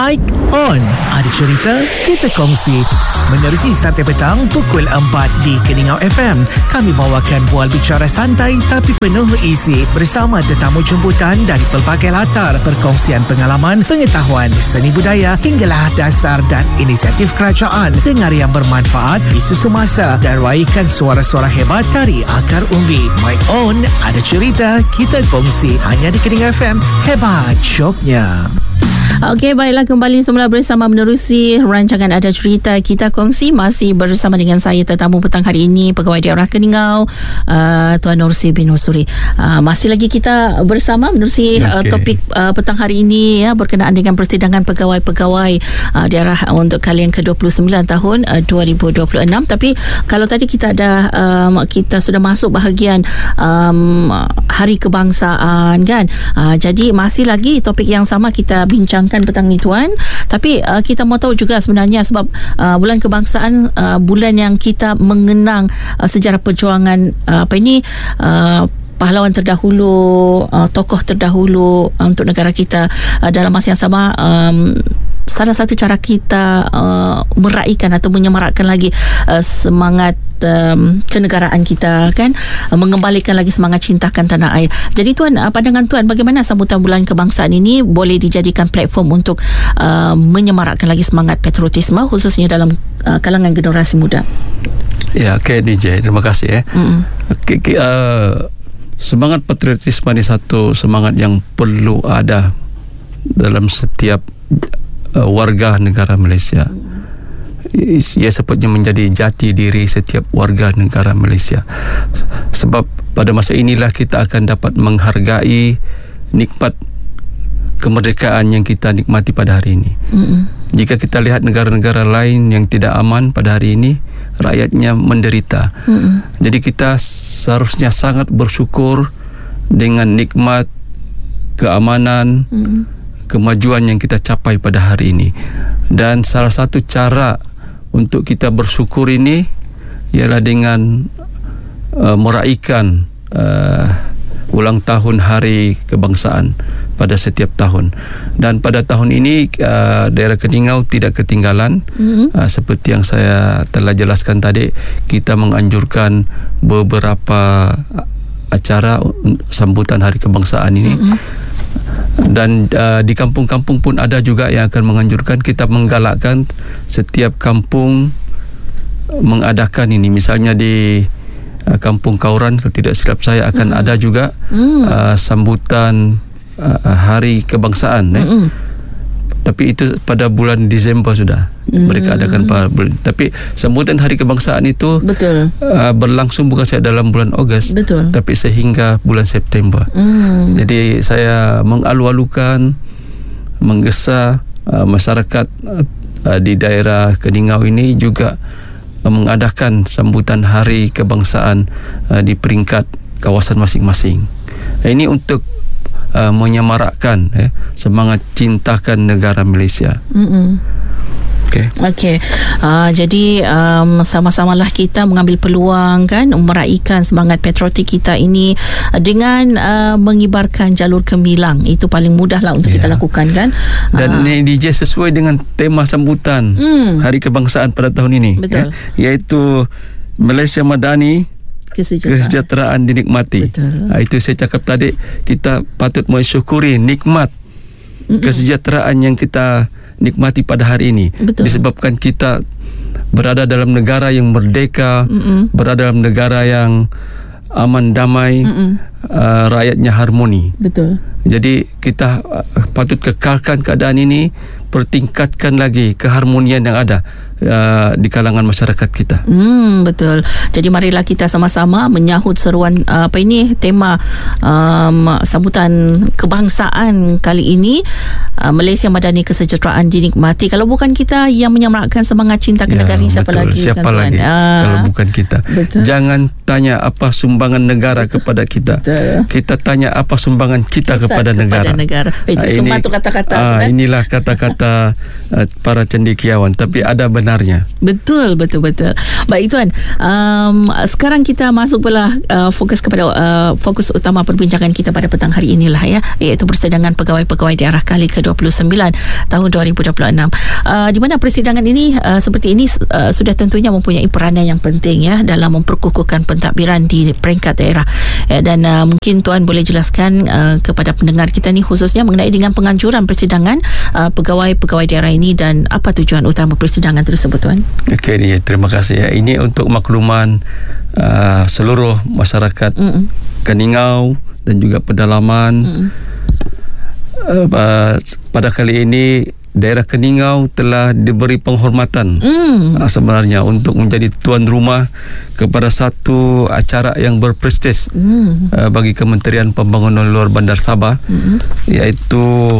Mic On. Ada cerita kita kongsi. Menerusi Santai Petang pukul 4 di Keningau FM. Kami bawakan bual bicara santai tapi penuh isi bersama tetamu jemputan dari pelbagai latar, perkongsian pengalaman, pengetahuan, seni budaya hinggalah dasar dan inisiatif kerajaan. Dengar yang bermanfaat, isu semasa dan raikan suara-suara hebat dari akar umbi. Mic On. Ada cerita kita kongsi hanya di Keningau FM. Hebat syoknya. Okey, baiklah, kembali semula bersama menerusi rancangan Ada Cerita Kita Kongsi. Masih bersama dengan saya tetamu petang hari ini, Pegawai Daerah Keningau, Tuan Nursi bin Usuri. Masih lagi kita bersama menerusi topik petang hari ini ya, berkenaan dengan persidangan pegawai-pegawai daerah untuk kali yang ke-29 tahun 2026. Tapi kalau tadi kita ada kita sudah masuk bahagian Hari Kebangsaan kan. Jadi masih lagi topik yang sama kita bincangkan petang ni Tuan, tapi kita mau tahu juga sebenarnya sebab bulan kebangsaan, bulan yang kita mengenang sejarah perjuangan pahlawan terdahulu, tokoh terdahulu untuk negara kita. Dalam masa yang sama, salah satu cara kita meraihkan atau menyemarakkan lagi semangat kenegaraan kita kan, mengembalikan lagi semangat cintakan tanah air. Jadi Tuan, pandangan Tuan bagaimana sambutan bulan kebangsaan ini boleh dijadikan platform untuk menyemarakkan lagi semangat patriotisme khususnya dalam kalangan generasi muda? Ya, okey DJ, terima kasih ya. Semangat patriotisme ini satu semangat yang perlu ada dalam setiap warga negara Malaysia. Ia sepatutnya menjadi jati diri setiap warga negara Malaysia. Sebab pada masa inilah kita akan dapat menghargai nikmat kemerdekaan yang kita nikmati pada hari ini. Jika kita lihat negara-negara lain yang tidak aman pada hari ini, rakyatnya menderita. Jadi kita seharusnya sangat bersyukur dengan nikmat keamanan, kemajuan yang kita capai pada hari ini. Dan salah satu cara untuk kita bersyukur ini ialah dengan meraihkan ulang tahun Hari Kebangsaan pada setiap tahun. Dan pada tahun ini daerah Keningau tidak ketinggalan. Seperti yang saya telah jelaskan tadi, kita menganjurkan beberapa acara sambutan Hari Kebangsaan ini. Dan di kampung-kampung pun ada juga yang akan menganjurkan, kita menggalakkan setiap kampung mengadakan ini. Misalnya di Kampung Kauran, kalau tidak silap saya, akan ada juga sambutan Hari Kebangsaan. Tapi itu pada bulan Disember sudah mereka adakan tapi sambutan Hari Kebangsaan itu berlangsung bukan saja dalam bulan Ogos, tapi sehingga bulan September. Jadi saya mengalu-alukan, menggesa masyarakat di daerah Keningau ini juga mengadakan sambutan Hari Kebangsaan di peringkat kawasan masing-masing. Ini untuk menyemarakkan semangat cintakan negara Malaysia. Okey. Jadi sama-samalah kita mengambil peluang kan, meraihkan semangat patriotik kita ini dengan mengibarkan jalur gemilang. Itu paling mudahlah untuk kita lakukan kan. Dan ini DJ sesuai dengan tema sambutan Hari Kebangsaan pada tahun ini. Iaitu Malaysia Madani, kesejahteraan dinikmati. Itu saya cakap tadi, kita patut mensyukuri nikmat kesejahteraan yang kita nikmati pada hari ini. Disebabkan kita berada dalam negara yang merdeka, berada dalam negara yang aman damai, rakyatnya harmoni. Jadi kita patut kekalkan keadaan ini, pertingkatkan lagi keharmonian yang ada di kalangan masyarakat kita. Betul. Jadi marilah kita sama-sama menyahut seruan tema sambutan kebangsaan kali ini, Malaysia Madani, kesejahteraan dinikmati. Kalau bukan kita yang menyemarakkan semangat cinta ke negara, siapa lagi? Siapa lagi kalau bukan kita? Jangan tanya apa sumbangan negara kepada kita. Betul. Kita tanya apa sumbangan kita kepada negara. Itu semua tu kata-kata. Inilah kata-kata para cendekiawan, tapi ada benarnya. Betul. Baik Tuan, sekarang kita masuk pula fokus kepada fokus utama perbincangan kita pada petang hari inilah ya, iaitu persidangan pegawai-pegawai daerah kali ke-29 tahun 2026. Di mana persidangan ini seperti ini sudah tentunya mempunyai peranan yang penting ya dalam memperkukuhkan pentadbiran di peringkat daerah. Dan mungkin Tuan boleh jelaskan kepada pendengar kita ni khususnya mengenai dengan penganjuran persidangan pegawai-pegawai daerah ini dan apa tujuan utama persidangan tersebut Tuan. Okey, terima kasih ya. Ini untuk makluman seluruh masyarakat Keningau dan juga pedalaman. Pada kali ini daerah Keningau telah diberi penghormatan sebenarnya untuk menjadi tuan rumah kepada satu acara yang berprestij bagi Kementerian Pembangunan Luar Bandar Sabah, iaitu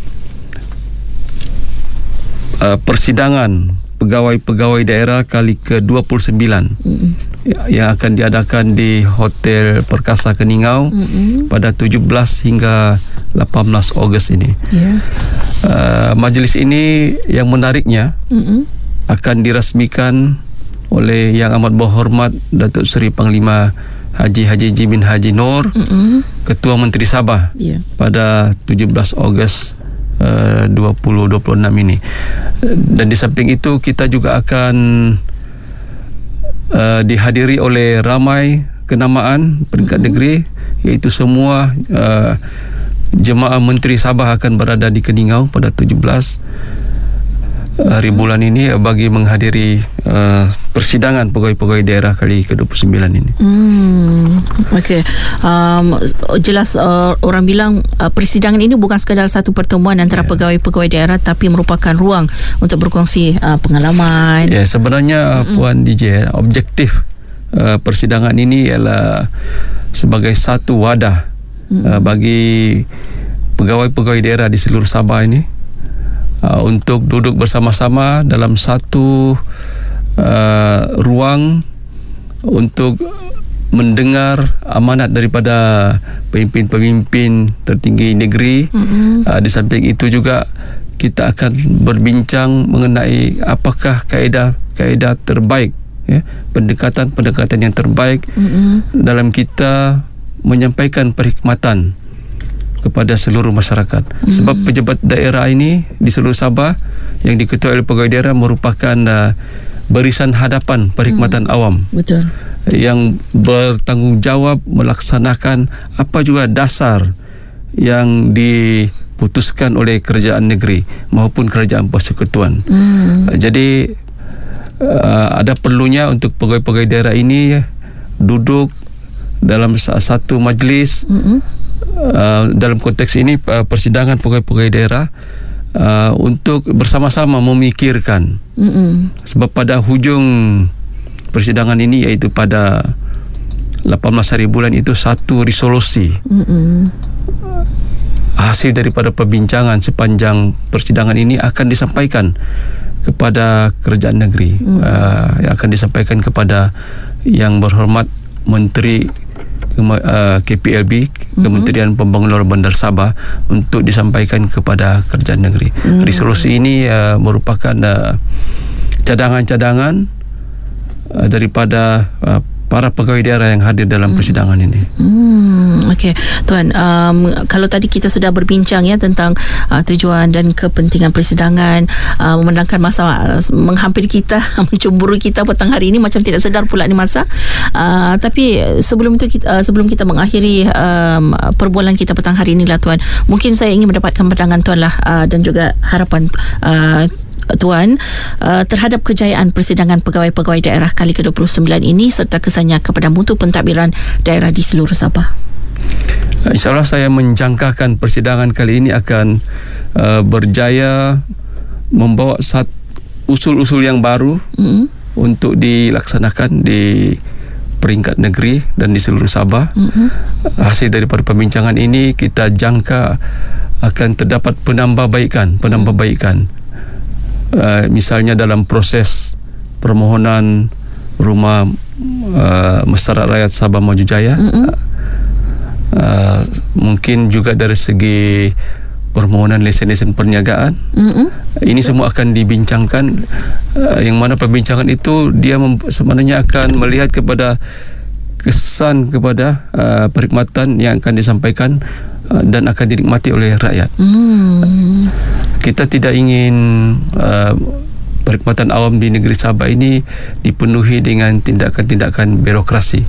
persidangan pegawai-pegawai daerah kali ke-29 yang akan diadakan di Hotel Perkasa Keningau pada 17 hingga 18 Ogos ini. Majlis ini yang menariknya akan dirasmikan oleh Yang Amat Berhormat Datuk Seri Panglima Haji Jimin Haji Noor, Ketua Menteri Sabah, pada 17 Ogos 2026 ini. Dan di samping itu kita juga akan dihadiri oleh ramai kenamaan peringkat negeri, iaitu semua jemaah Menteri Sabah akan berada di Keningau pada 17 hari bulan ini bagi menghadiri persidangan pegawai-pegawai daerah kali ke-29 ini. Okey. Jelas orang bilang persidangan ini bukan sekadar satu pertemuan antara pegawai-pegawai daerah, tapi merupakan ruang untuk berkongsi pengalaman. Ya, sebenarnya Puan DJ, objektif persidangan ini ialah sebagai satu wadah bagi pegawai-pegawai daerah di seluruh Sabah ini untuk duduk bersama-sama dalam satu ruang untuk mendengar amanat daripada pemimpin-pemimpin tertinggi negeri. Di samping itu juga kita akan berbincang mengenai apakah kaedah terbaik, ya, pendekatan yang terbaik dalam kita menyampaikan perkhidmatan kepada seluruh masyarakat. Sebab pejabat daerah ini di seluruh Sabah yang diketuai oleh pegawai daerah merupakan barisan hadapan perkhidmatan awam. Betul. Yang bertanggungjawab melaksanakan apa juga dasar yang diputuskan oleh kerajaan negeri maupun kerajaan persekutuan. Jadi ada perlunya untuk pegawai-pegawai daerah ini duduk dalam satu majlis. Dalam konteks ini persidangan pegawai-pegawai daerah untuk bersama-sama memikirkan. Sebab pada hujung persidangan ini, iaitu pada 18 hari bulan itu, satu resolusi hasil daripada perbincangan sepanjang persidangan ini akan disampaikan kepada kerajaan negeri, yang akan disampaikan kepada Yang Berhormat Menteri KPLB, Kementerian Pembangunan Luar Bandar Sabah, untuk disampaikan kepada kerajaan negeri. Resolusi ini merupakan cadangan-cadangan daripada para pegawai daerah yang hadir dalam persidangan ini. Okey, Tuan, kalau tadi kita sudah berbincang ya tentang tujuan dan kepentingan persidangan, memenangkan masa menghampiri kita, mencemburu kita petang hari ini, macam tidak sedar pula ni masa. Tapi sebelum itu sebelum kita mengakhiri perbualan kita petang hari ini lah Tuan, mungkin saya ingin mendapatkan pandangan Tuan lah dan juga harapan Tuan terhadap kejayaan persidangan pegawai-pegawai daerah kali ke-29 ini serta kesannya kepada mutu pentadbiran daerah di seluruh Sabah. InsyaAllah saya menjangkakan persidangan kali ini akan berjaya membawa usul-usul yang baru untuk dilaksanakan di peringkat negeri dan di seluruh Sabah. Hasil daripada perbincangan ini kita jangka akan terdapat penambahbaikan. Misalnya dalam proses permohonan rumah Masyarakat Rakyat Sabah Maju Jaya, Mungkin juga dari segi permohonan lesen-lesen perniagaan. Ini semua akan dibincangkan, yang mana perbincangan itu dia sebenarnya akan melihat kepada kesan kepada perkhidmatan yang akan disampaikan dan akan dinikmati oleh rakyat. Kita tidak ingin perkhidmatan awam di negeri Sabah ini dipenuhi dengan tindakan-tindakan birokrasi.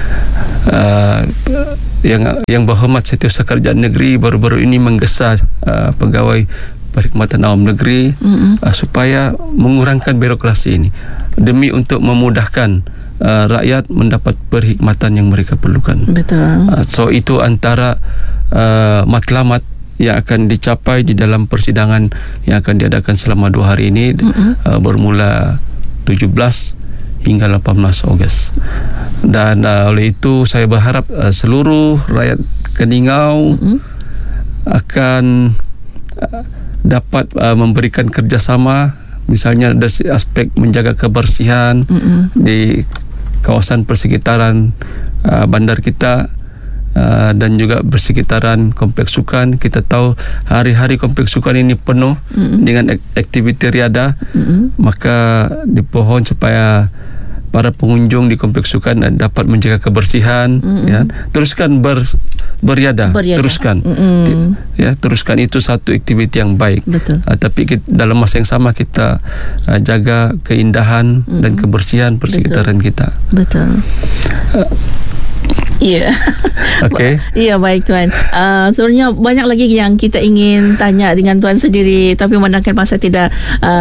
Yang berhormat Setiausaha Kerajaan Negeri baru-baru ini menggesa pegawai perkhidmatan awam negeri supaya mengurangkan birokrasi ini demi untuk memudahkan rakyat mendapat perkhidmatan yang mereka perlukan. Betul. So itu antara matlamat yang akan dicapai di dalam persidangan yang akan diadakan selama 2 hari ini, bermula 17 hingga 18 Ogos. Dan oleh itu saya berharap seluruh rakyat Keningau akan dapat memberikan kerjasama, misalnya dari aspek menjaga kebersihan di kawasan persekitaran bandar kita, dan juga bersekitaran kompleks sukan. Kita tahu hari-hari kompleks sukan ini penuh dengan aktiviti riadah, maka dipohon supaya para pengunjung di kompleks sukan dapat menjaga kebersihan. Teruskan beriadah. Teruskan. Teruskan, itu satu aktiviti yang baik. Tapi dalam masa yang sama kita jaga keindahan dan kebersihan persekitaran kita. Betul. Ya. Okey. Ya, baik Tuan. Sebenarnya banyak lagi yang kita ingin tanya dengan Tuan sendiri, tapi memandangkan masa tidak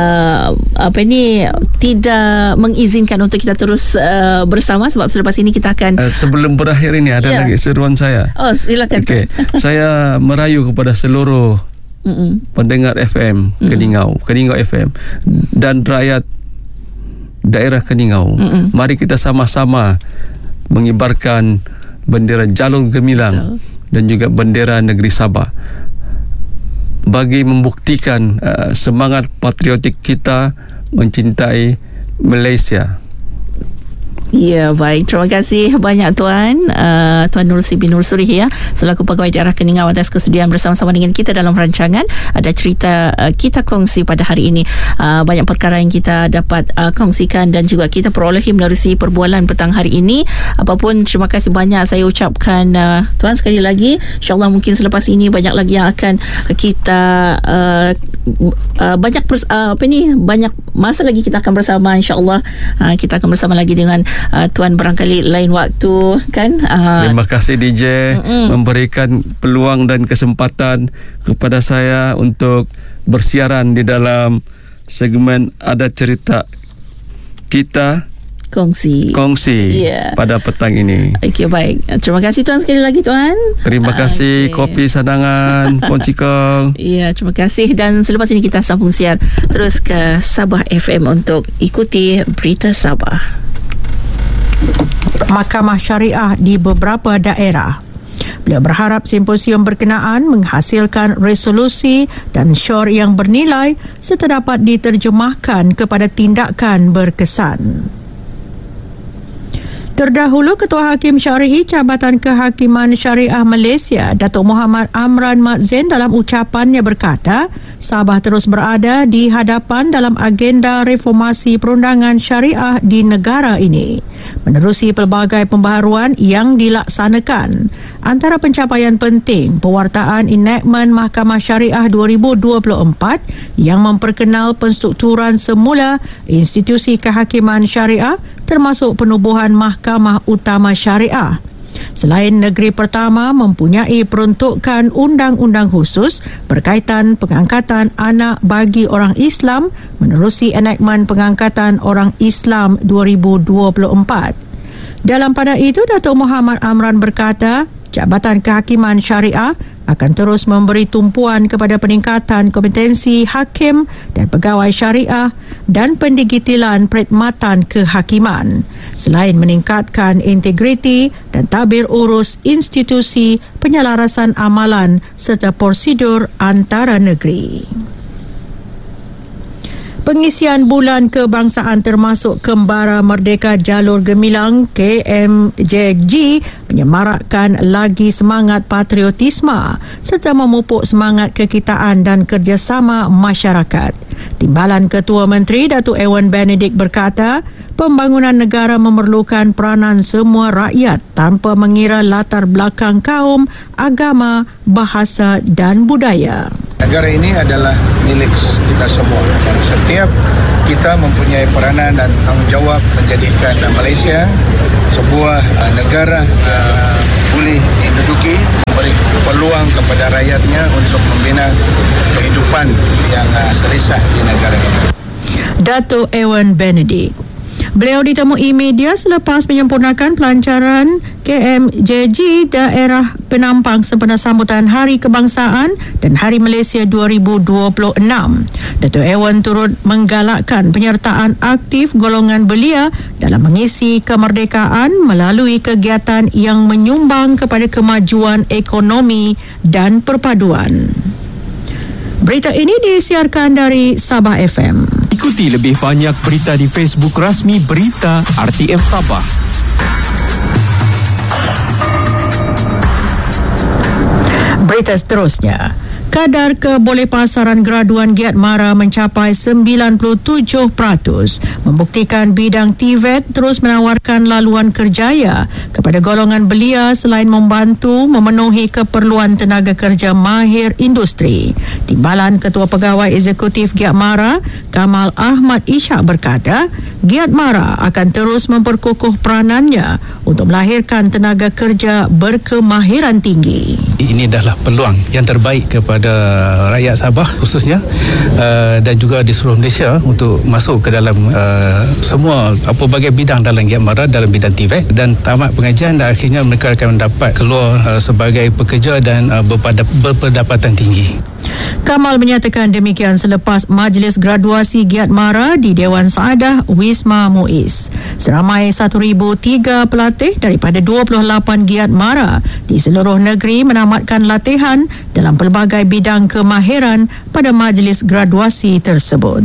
tidak mengizinkan untuk kita terus bersama, sebab selepas ini kita akan sebelum berakhir ini ada lagi seruan saya. Oh, silakan. Okey. Saya merayu kepada seluruh pendengar FM Keningau FM dan rakyat daerah Keningau. Mari kita sama-sama mengibarkan bendera Jalur Gemilang dan juga bendera negeri Sabah bagi membuktikan semangat patriotik kita mencintai Malaysia. Ya, baik. Terima kasih banyak Tuan Nursi bin Suri selaku Pegawai Daerah Keningau atas kesudian bersama-sama dengan kita dalam rancangan Ada Cerita Kita Kongsi pada hari ini. Banyak perkara yang kita dapat kongsikan dan juga kita perolehi menerusi perbualan petang hari ini. Apapun, terima kasih banyak saya ucapkan Tuan sekali lagi. InsyaAllah mungkin selepas ini banyak lagi yang akan kita banyak masa lagi kita akan bersama, insyaAllah. Kita akan bersama lagi dengan Tuan barangkali lain waktu kan. Terima kasih DJ memberikan peluang dan kesempatan kepada saya untuk bersiaran di dalam segmen Ada Cerita Kita Kongsi pada petang ini. Okey, baik. Terima kasih Tuan sekali lagi Tuan. Terima kasih kopi sadangan Poncikong. Ya, terima kasih. Dan selepas ini kita sambung siar terus ke Sabah FM untuk ikuti berita Sabah. Mahkamah Syariah di beberapa daerah. Beliau berharap simposium berkenaan menghasilkan resolusi dan syor yang bernilai serta dapat diterjemahkan kepada tindakan berkesan. Terdahulu, Ketua Hakim Syari'i Jabatan Kehakiman Syariah Malaysia, Datuk Muhammad Amran Mat Zain dalam ucapannya berkata, Sabah terus berada di hadapan dalam agenda reformasi perundangan syariah di negara ini. Menerusi pelbagai pembaharuan yang dilaksanakan, antara pencapaian penting pewartaan enactment Mahkamah Syariah 2024 yang memperkenal penstrukturan semula institusi kehakiman syariah termasuk penubuhan Mahkamah Utama Syariah. Selain negeri pertama mempunyai peruntukan undang-undang khusus berkaitan pengangkatan anak bagi orang Islam menerusi enactment pengangkatan orang Islam 2024. Dalam pada itu, Datuk Muhammad Amran berkata, Jabatan Kehakiman Syariah akan terus memberi tumpuan kepada peningkatan kompetensi hakim dan pegawai syariah dan pendigitilan perkhidmatan kehakiman, selain meningkatkan integriti dan tabir urus institusi, penyelarasan amalan serta prosedur antara negeri. Pengisian Bulan Kebangsaan termasuk Kembara Merdeka Jalur Gemilang KMJG menyemarakkan lagi semangat patriotisme serta memupuk semangat kekitaan dan kerjasama masyarakat. Timbalan Ketua Menteri Datuk Ewan Benedict berkata, pembangunan negara memerlukan peranan semua rakyat tanpa mengira latar belakang kaum, agama, bahasa dan budaya. Negara ini adalah milik kita semua dan setiap kita mempunyai peranan dan tanggungjawab menjadikan Malaysia sebuah negara boleh diduduki, memberi peluang kepada rakyatnya untuk membina kehidupan yang selesa di negara ini. Datuk Ewan Benedict. Beliau ditemui media selepas menyempurnakan pelancaran KMJG daerah Penampang sempena sambutan Hari Kebangsaan dan Hari Malaysia 2026. Datuk Ewan turut menggalakkan penyertaan aktif golongan belia dalam mengisi kemerdekaan melalui kegiatan yang menyumbang kepada kemajuan ekonomi dan perpaduan. Berita ini disiarkan dari Sabah FM. Ikuti lebih banyak berita di Facebook rasmi Berita RTM Sabah. Berita seterusnya. Kadar kebolehpasaran graduan Giat Mara mencapai 97%, membuktikan bidang TVET terus menawarkan laluan kerjaya kepada golongan belia selain membantu memenuhi keperluan tenaga kerja mahir industri. Timbalan Ketua Pegawai Eksekutif Giat Mara, Kamal Ahmad Ishak berkata, Giat Mara akan terus memperkukuh peranannya untuk melahirkan tenaga kerja berkemahiran tinggi. Ini adalah peluang yang terbaik kepada rakyat Sabah khususnya dan juga di seluruh Malaysia untuk masuk ke dalam semua pelbagai bidang dalam Giat Mara dalam bidang TVET dan tamat pengajian dan akhirnya mereka akan mendapat keluar sebagai pekerja dan berpendapatan tinggi. Kamal menyatakan demikian selepas majlis graduasi Giat Mara di Dewan Saadah Wisma Muiz. Seramai 1,003 pelatih daripada 28 Giat Mara di seluruh negeri menamatkan latihan dalam pelbagai bidang kemahiran pada majlis graduasi tersebut.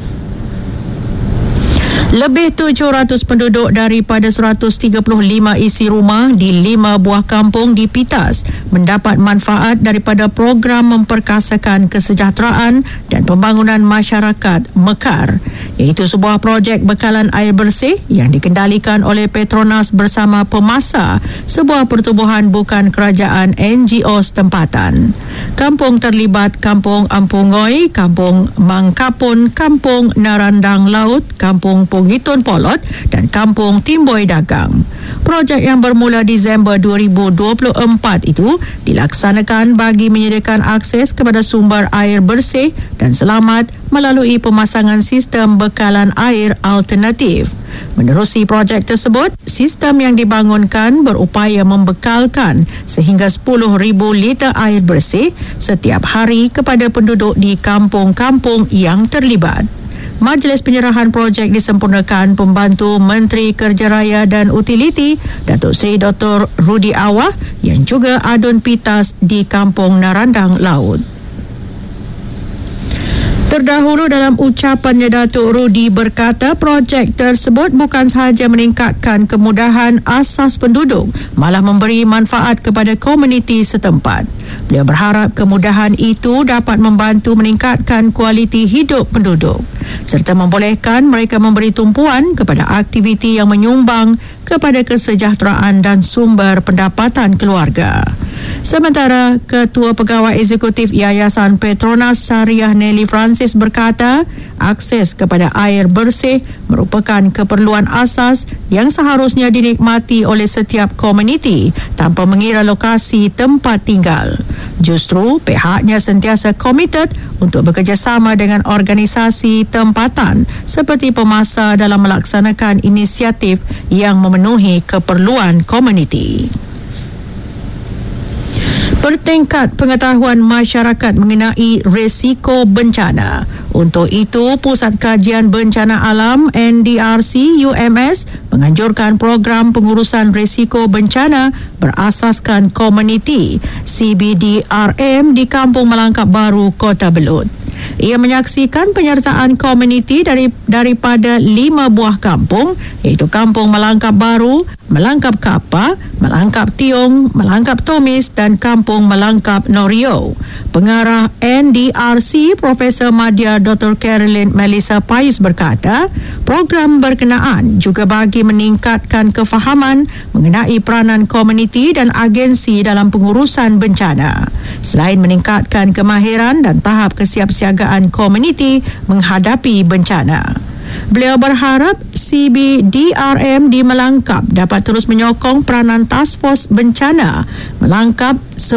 Lebih 700 penduduk daripada 135 isi rumah di 5 buah kampung di Pitas mendapat manfaat daripada program memperkasakan kesejahteraan dan pembangunan masyarakat Mekar, iaitu sebuah projek bekalan air bersih yang dikendalikan oleh Petronas bersama Pemasa, sebuah pertubuhan bukan kerajaan NGO setempatan. Kampung terlibat Kampung Ampungoi, Kampung Mangkapun, Kampung Narandang Laut, Kampung Pungitun Polot dan Kampung Timboy Dagang. Projek yang bermula Disember 2024 itu dilaksanakan bagi menyediakan akses kepada sumber air bersih dan selamat melalui pemasangan sistem bekalan air alternatif. Menerusi projek tersebut, sistem yang dibangunkan berupaya membekalkan sehingga 10,000 liter air bersih setiap hari kepada penduduk di kampung-kampung yang terlibat. Majlis penyerahan projek disempurnakan Pembantu Menteri Kerja Raya dan Utiliti Datuk Seri Dr. Rudi Awah yang juga adun Pitas di Kampung Narandang Laut. Terdahulu dalam ucapannya, Datuk Rudi berkata projek tersebut bukan sahaja meningkatkan kemudahan asas penduduk, malah memberi manfaat kepada komuniti setempat. Beliau berharap kemudahan itu dapat membantu meningkatkan kualiti hidup penduduk serta membolehkan mereka memberi tumpuan kepada aktiviti yang menyumbang kepada kesejahteraan dan sumber pendapatan keluarga. Sementara Ketua Pegawai Eksekutif Yayasan Petronas Syariah Nelly Francis berkata, akses kepada air bersih merupakan keperluan asas yang seharusnya dinikmati oleh setiap komuniti tanpa mengira lokasi tempat tinggal. Justru pihaknya sentiasa komited untuk bekerjasama dengan organisasi tempatan seperti Pemasa dalam melaksanakan inisiatif yang memenuhi keperluan komuniti. Bertingkat pengetahuan masyarakat mengenai risiko bencana. Untuk itu, Pusat Kajian Bencana Alam NDRC UMS menganjurkan program pengurusan risiko bencana berasaskan komuniti CBDRM di Kampung Melangkap Baru, Kota Belud. Ia menyaksikan penyertaan komuniti daripada 5 buah kampung, iaitu Kampung Melangkap Baru, Melangkap Kapa, Melangkap Tiong, Melangkap Tomis dan Kampung Melangkap Norio. Pengarah NDRC Profesor Madya Dr. Caroline Melissa Payus berkata, program berkenaan juga bagi meningkatkan kefahaman mengenai peranan komuniti dan agensi dalam pengurusan bencana, selain meningkatkan kemahiran dan tahap kesiapsiagaan komuniti menghadapi bencana. Beliau berharap CBDRM di Melangkap dapat terus menyokong peranan Task Force Bencana Melangkap